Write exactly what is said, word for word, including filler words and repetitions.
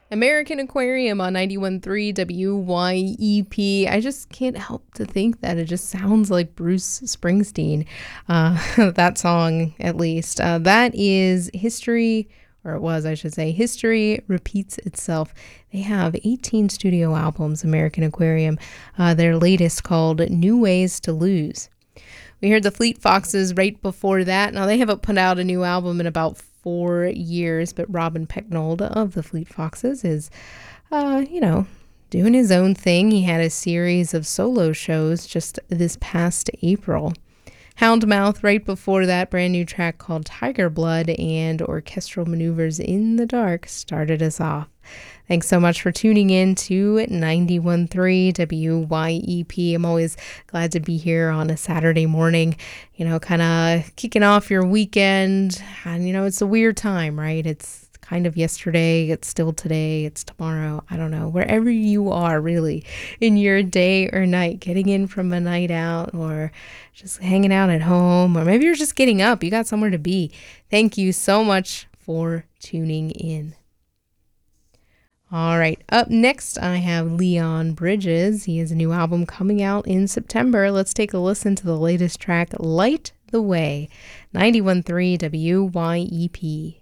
American Aquarium on ninety-one point three W Y E P. I just can't help to think that it just sounds like Bruce Springsteen, uh, that song at least. Uh, that is History, or it was, I should say, History Repeats Itself. They have eighteen studio albums, American Aquarium. Uh, their latest called New Ways to Lose. We heard the Fleet Foxes right before that. Now, they haven't put out a new album in about four years, but Robin Pecknold of the Fleet Foxes is, uh, you know, doing his own thing. He had a series of solo shows just this past April. Houndmouth right before that, brand new track called Tiger Blood, and Orchestral Maneuvers in the Dark started us off. Thanks so much for tuning in to ninety-one point three W Y E P. I'm always glad to be here on a Saturday morning, you know, kind of kicking off your weekend. And, you know, it's a weird time, right? It's kind of yesterday, it's still today, it's tomorrow. I don't know, wherever you are really in your day or night, getting in from a night out or just hanging out at home, or maybe you're just getting up, you got somewhere to be. Thank you so much for tuning in. All right, up next I have Leon Bridges. He has a new album coming out in September. Let's take a listen to the latest track, Light the Way, ninety-one point three W Y E P.